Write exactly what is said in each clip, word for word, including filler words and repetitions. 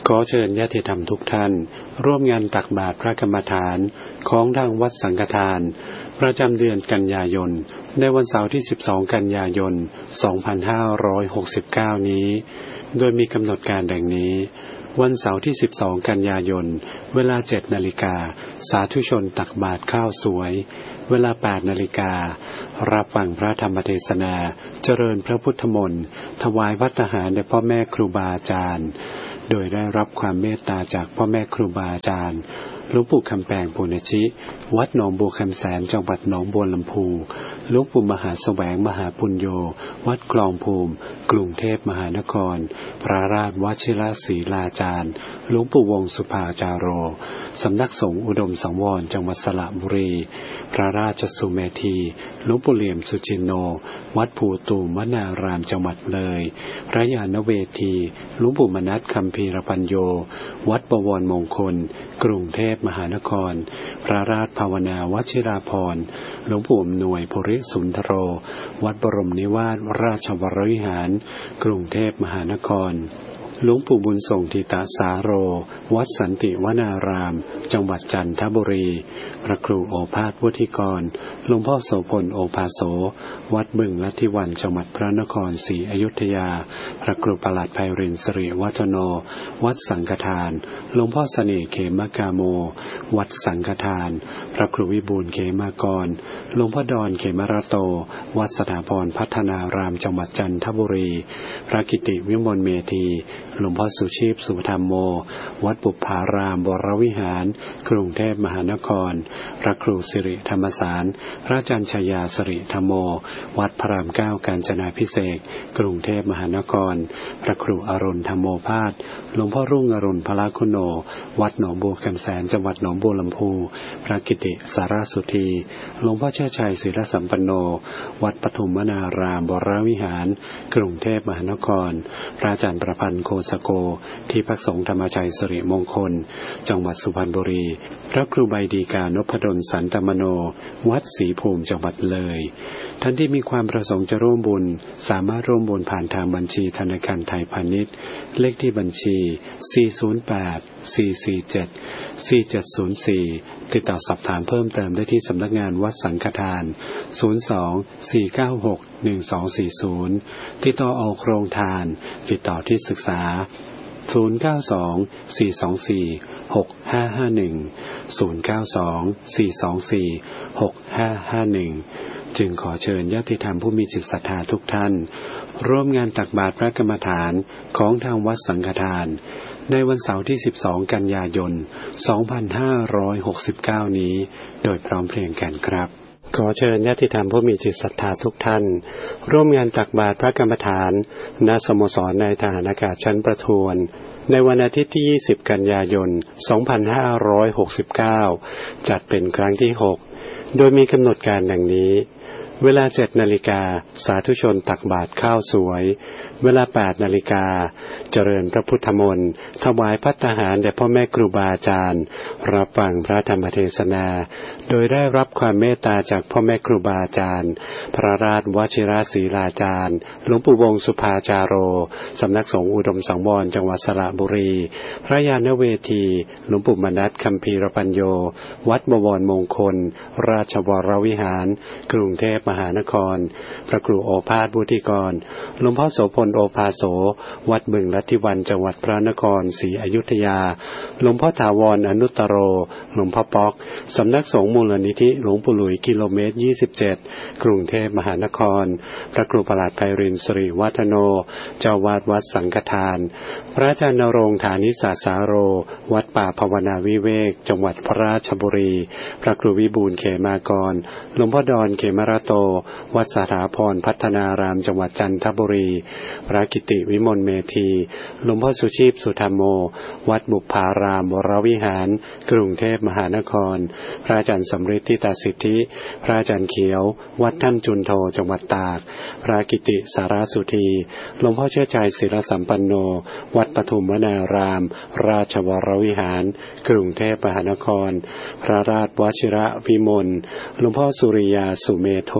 ขอเชิญญาติธรรมทุกท่านร่วมงานตักบาตรพระกรรมฐานของทางวัดสังฆทานประจำเดือนกันยายนในวันเสาร์ที่สิบสองกันยายนสองพันห้าร้อยหกสิบเก้านี้โดยมีกำหนดการดังนี้วันเสาร์ที่สิบสองกันยายนเวลาเจ็ดนาฬิกาสาธุชนตักบาตรข้าวสวยเวลาแปดนาฬิการับฟังพระธรรมเทศนาเจริญพระพุทธมนต์ถวายภัตตาหารแด่พ่อแม่ครูบาอาจารย์โดยได้รับความเมตตาจากพ่อแม่ครูบาอาจารย์หลวงปู่คำแปงปุณชิวัดหนองบัวคำแสนจังหวัดหนองบัวลำพูหลวงปู่มหาแสวงมหาปุญโญวัดคลองภูมิกรุงเทพมหานครพระราชวชิรศรีลาจารย์หลวงปู่วงสุภาจาโรสำนักสงฆ์อุดมสังวรจังหวัดสระบุรีพระราชสุเมธีหลวงปู่เหลี่ยมสุจินโนวัดภูตูมวนารามจังหวัดเลยพระญาณเวทีหลวงปู่มนัสคัมภีรปัญโยวัดบวรมงคลกรุงเทพมหานครพระราชภาวนาวชิราภรณ์หลวงปู่อำนวยภูริสุนทโรวัดบรมนิวาสราชวรวิหารกรุงเทพมหานครหลวงปู่บุญส่งทิตาสาโรวัดสันติวนารามจังหวัดจันทบุรีพระครูโอภาสวุฒิกรหลวงพ่อโสพลโอภาโสวัดบึงลัทธิวันจังหวัดพระนครศรีอยุธยาพระครูประหลัดไพรินทร์สิริวัฒโนวัดสังฆทานหลวงพ่อเสน่ห์เขมกาโมวัดสังฆทานพระครูวิบูลย์เขมากรหลวงพ่อดอนเขมรโตวัดสถาพรพัฒนารามจังหวัดจันทบุรีพระกิติวิมลเมธีหลวงพ่อสุชีพสุธรรมโมวัดบุพารามวรวิหารกรุงเทพมหานครพระครูสิริธรรมสารพระอาจารย์ชยาสิริธรรมโมวัดพระรามเก้ากาญจนาภิเษกกรุงเทพมหานครพระครูอรุณธรรมโมภาสหลวงพ่อรุ่งอรุณพละคุโนวัดหนองบัวคำแสนจังหวัดหนองบัวลำพูพระกิติสารสุธีหลวงพ่อเชิดชัยศิลสัมปันโนวัดปฐุมวนารามวรวิหารกรุงเทพมหานครพระอาจารย์ประพันธ์โคสโกที่พักสงฆ์ธรรมชัยสิริมงคลจังหวัดสุพรรณบุรีพระครูใบดีกานพดลสันตมโนวัดศรีภูมิจังหวัดเลยท่านที่มีความประสงค์จะร่วมบุญสามารถร่วมบุญผ่านทางบัญชีธนาคารไทยพาณิชย์เลขที่บัญชีสี่ ศูนย์ แปด สี่ สี่ เจ็ด สี่ เจ็ด ศูนย์ สี่ติดต่อสอบถามเพิ่มเติมได้ที่สำนักงานวัดสังฆทานศูนย์ สอง สี่ เก้า หก หนึ่ง สอง สี่ ศูนย์ติดต่อออกโรงทานติดต่อที่ศึกษาศูนย์ เก้า สอง สี่ สอง สี่ หก ห้า ห้า หนึ่ง ศูนย์ เก้า สอง สี่ สอง สี่ หก ห้า ห้า หนึ่งจึงขอเชิญญาติธรรมผู้มีจิตศรัทธาทุกท่านร่วมงานตักบาตรพระกรรมฐานของทางวัดสังฆทานในวันเสาร์ที่สิบสองกันยายนสองพันห้าร้อยหกสิบเก้านี้โดยพร้อมเพรียงกันครับขอเชิญญาติธรรมผู้มีจิตศรัทธาทุกท่านร่วมงานตักบาตรพระกรรมฐานณสโมสรในทหารอากาศชั้นประทวนในวันอาทิตย์ที่ยี่สิบกันยายนสองพันห้าร้อยหกสิบเก้าจัดเป็นครั้งที่หกโดยมีกำหนดการดังนี้เวลาเจ็ดนาฬิกาสาธุชนตักบาตรข้าวสวยเวลาแปดนาฬิกาเจริญพระพุทธมนต์ถวายภัตตาหารแด่พ่อแม่ครูบาอาจารย์รับฟังพระธรรมเทศนาโดยได้รับความเมตตาจากพ่อแม่ครูบาอาจารย์พระราชวชิรศรีลาจารย์หลวงปู่วงสุภาจาโรสำนักสงฆ์อุดมสังวรจังหวัดสระบุรีพระญาณเวทีหลวงปู่มนัสคัมภีรปัญโยวัดบวรมงคลราชวรวิหารกรุงเทพมหานครพระครูโอภาสวุฒิกรหลวงพ่อโสพลโอภาโสวัดบึงลัทธิวันจังหวัดพระนครศรีอยุธยาหลวงพ่อถาวรอนุตตโรหลวงพ่อป๊อกสำนักสงฆ์มูลนิธิหลวงปู่หลุยกิโลเมตรยี่สิบเจ็ดกรุงเทพมหานครพระครูประหลัดไพรินทร์สิริวัฒโนเจ้าวาดวัดสังฆทานพระอาจารย์นรงค์ฐานิสาสาโรวัดป่าภาวนาวิเวกจังหวัดพระราชบุรีพระครูวิบูลย์เขมากรหลวงพ่อดอนเขมรโตวัดสถาพรพัฒนารามจังหวัดจันทบุรีพระกิติวิมลเมธีหลวงพ่อสุชีพสุธรรมโมวัดบุพารามวรวิหารกรุงเทพมหานครพระอาจารย์สำริดทิตาสิทธิพระอาจารย์เขียววัดถ้ำจุนโทจังหวัดตากพระกิติสารสุธีหลวงพ่อเชิดชัยศิลสัมปันโนวัดปฐุมวนารามราชวรวิหารกรุงเทพมหานครพระราชวชิระวิมลหลวงพ่อสุริยาสุเมโธ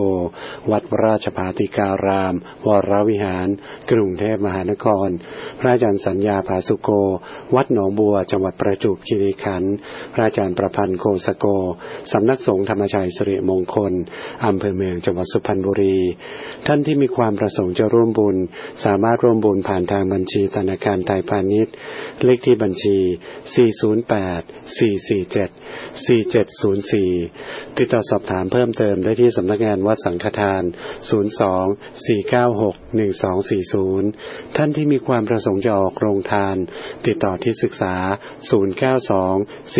วัดราชภาติการามวรวิหารกรุงเทพมหานครพระอาจารย์สัญญาภาสุโกวัดหนองบัวจังหวัดประจวบคีรีขันธ์พระอาจารย์ประพันธ์โคสโกสำนักสงฆ์ธรรมชัยสิริมงคลอำเภอเมืองจังหวัดสุพรรณบุรีท่านที่มีความประสงค์จะร่วมบุญสามารถร่วมบุญผ่านทางบัญชีธนาคารไทยพาณิชย์เลขที่บัญชีสี่ ศูนย์ แปด สี่ สี่ เจ็ด สี่ เจ็ด ศูนย์ สี่ติดต่อสอบถามเพิ่มเติมได้ที่สำนักงานวัดสังฆทานศูนย์ สอง สี่ เก้า หก หนึ่ง สอง สี่ ศูนย์ท่านที่มีความประสงค์จะออกโรงทานติดต่อที่ศึกษาศูนย์ เก้า สอง